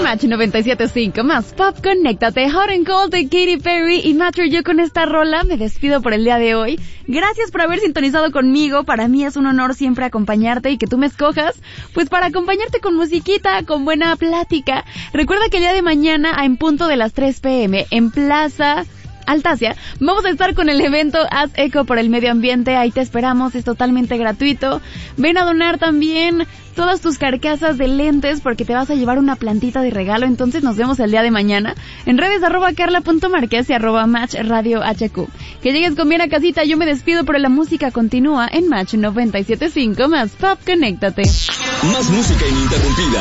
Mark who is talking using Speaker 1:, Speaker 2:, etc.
Speaker 1: Match 97.5 más Pop, conéctate. Hot and Cold de Katy Perry y Matter. Yo con esta rola me despido por el día de hoy. Gracias por haber sintonizado conmigo. Para mí es un honor siempre acompañarte y que tú me escojas, pues para acompañarte con musiquita, con buena plática. Recuerda que el día de mañana, en punto de las 3 p.m, en Plaza Altasia, vamos a estar con el evento Haz Eco por el Medio Ambiente. Ahí te esperamos, es totalmente gratuito. Ven a donar también todas tus carcasas de lentes porque te vas a llevar una plantita de regalo. Entonces nos vemos el día de mañana en redes @carla.marquez y @matchradiohq. Que llegues con bien a casita. Yo me despido, pero la música continúa en Match 97.5 más Pop, conéctate.
Speaker 2: Más música ininterrumpida.